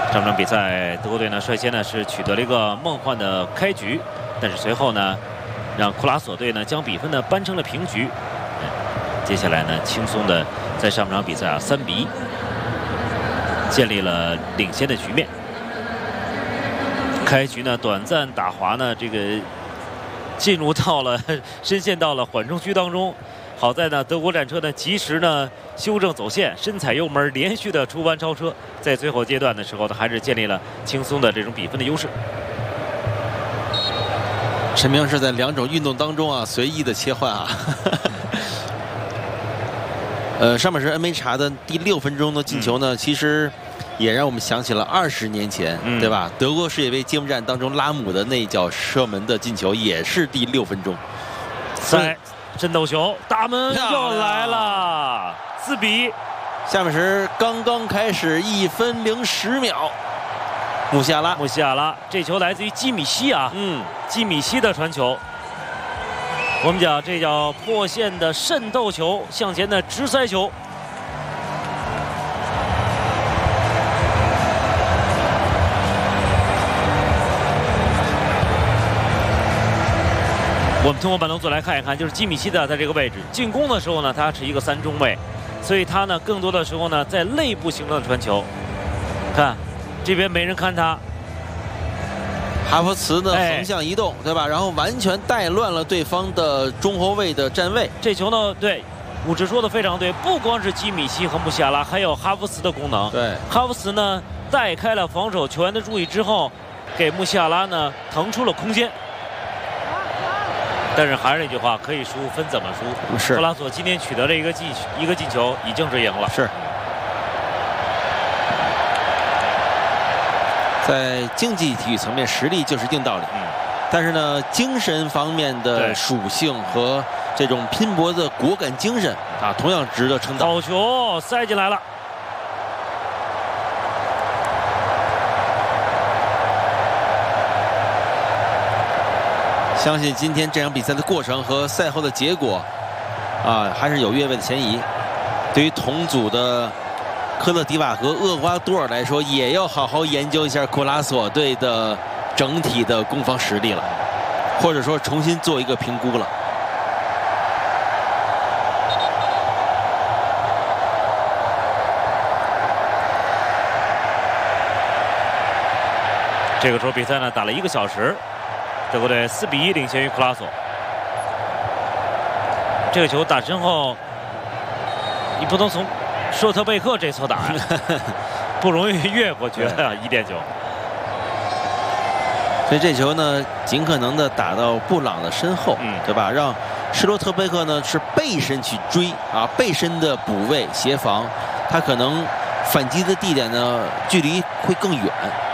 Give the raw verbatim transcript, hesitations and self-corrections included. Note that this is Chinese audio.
上场比赛，德国队呢率先呢是取得了一个梦幻的开局，但是随后呢，让库拉索队呢将比分呢扳成了平局。接下来呢，轻松的在上半场比赛啊三比一建立了领先的局面。开局呢短暂打滑呢，这个进入到了深陷到了缓冲区当中。 好在呢，德国战车呢及时呢修正走线，深踩油门，连续的出弯超车，在最后阶段的时候呢，还是建立了轻松的这种比分的优势。 陈明是在两种运动当中啊随意的切换啊。呃，上半时 N 梅查的第六分钟的进球呢，嗯、其实也让我们想起了二十年前，嗯、对吧？德国世界杯揭幕战当中拉姆的那一脚射门的进球，也是第六分钟。 在 争斗球，大门又来了，四比。 下半时刚刚开始，一分零十秒，穆西亚拉， 穆西亚拉，这球来自于基米希啊，嗯，基米希的传球。我们讲这叫破线的渗透球，向前的直塞球。我们通过板动作来看一看，就是基米希的在这个位置进攻的时候呢，他是一个三中卫，所以他呢更多的时候呢在内部形成的传球。看，这边没人看他， 哈弗茨的横向移动，哎、对吧？然后完全带乱了对方的中后卫的站位。 这球呢，对，武志说的非常对，不光是基米希和穆西亚拉，还有哈弗茨的功能。 对， 哈弗茨呢带开了防守球员的注意之后，给穆西亚拉呢腾出了空间。 但是还是那句话，可以输分怎么输？ 是。 克拉索今天取得了一个进一个进球，已经是赢了。 是。在竞技体育层面，实力就是硬道理。嗯。但是呢，精神方面的属性和这种拼搏的果敢精神啊，同样值得称道。 好球塞进来了。 相信今天这场比赛的过程和赛后的结果，啊，还是有越位的嫌疑。对于同组的科特迪瓦和厄瓜多尔来说，也要好好研究一下库拉索队的整体的攻防实力了，或者说重新做一个评估了。 这个时候比赛呢打了一个小时。 德国队四比一领先于库拉索。这个球打身后，你不能从施洛特贝克这侧打呀，不容易越过去啊，一点球。 所以这球呢，尽可能的打到布朗的身后，嗯，对吧？让施洛特贝克呢是背身去追啊，背身的补位协防，他可能反击的地点呢距离会更远。